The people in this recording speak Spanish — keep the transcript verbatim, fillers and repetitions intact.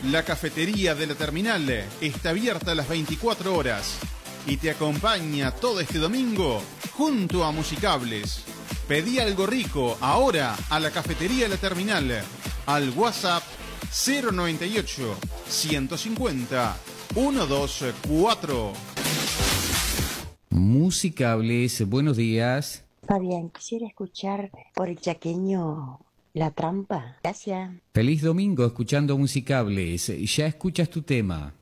La cafetería de la terminal está abierta a las veinticuatro horas y te acompaña todo este domingo junto a Musicables. Pedí algo rico ahora a la cafetería de la terminal al WhatsApp cero noventa y ocho, ciento cincuenta, ciento veinticuatro. Musicables, buenos días. Fabián, quisiera escuchar por el chaqueño La Trampa. Gracias. Feliz domingo escuchando Musicables. Ya escuchas tu tema.